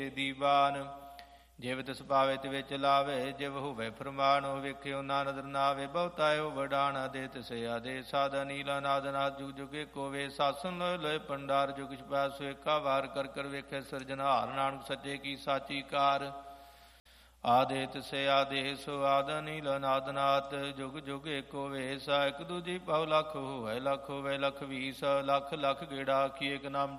ਦੀਵਾਨ ਜਿਵ ਤਿਸ ਪਾਵੇ ਤਿਵਿਚ ਲਾਵੇ ਜਿਵ ਹੋਵੇ ਫਰਮਾਨੋ ਵੇਖਿਓ ਨਾ ਨਦਰ ਨਾ ਆਵੇ ਬਹੁਤਾਇਓ ਵਡਾਣਾ ਦੇ ਤਿਸੇ ਆਦੇ ਸਾਧਾ ਨੀਲਾ ਨਾਦਨਾਥ ਜੁਗ ਜੁਗ ਏਕੋ ਵੇ ਸਾਸਨ ਲੋਏ ਲੋਏ ਪੰਡਾਰ ਜੁਗ ਛਪੈ ਸੋ ਏਕਾ ਵਾਰ ਕਰ ਕਰ ਵੇਖੇ ਸਿਰਜਣਹਾਰ ਨਾਨਕ ਸੱਚੇ ਕੀ ਸਾਚੀ ਕਾਰ ਆਦੇ ਤਿਸੇ ਆਦੇ ਸੋ ਆਦਾ ਨੀਲਾ ਨਾਦਨਾਥ ਜੁਗ ਜੁਗ ਏਕੋ ਵੇ ਸਾ ਇਕ ਦੂਜੀ ਪਉ ਲੱਖ ਹੋਵੇ ਲੱਖ ਹੋਵੇ ਲੱਖ ਵੀਸ ਲੱਖ ਲੱਖ ਗੇੜਾ ਕੀ ਇਕ ਨਾਮ